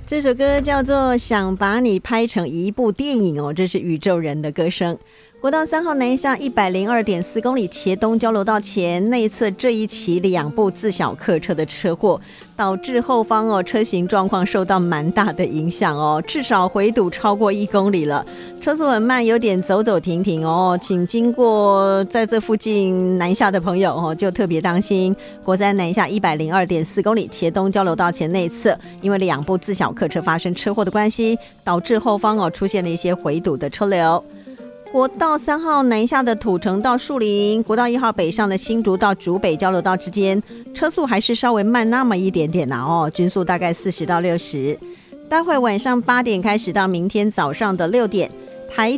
这首歌叫做《想把你拍成一部电影》哦，这是宇宙人的歌声。国道3号南下 102.4 公里茄东交流道前内侧这一起2部自小客车的车祸，导致后方车行状况受到蛮大的影响哦，至少回堵超过1公里了，车速很慢，有点走走停停哦，请经过在这附近南下的朋友就特别当心。国3南下 102.4 公里茄东交流道前内侧，因为2部自小客车发生车祸的关系，导致后方出现了一些回堵的车流。国道3号南下的土城到树林，国道1号北上的新竹到竹北交流道之间，车速还是稍微慢那么一点点均速大概40到60。待会晚上8点开始到明天早上的6点，台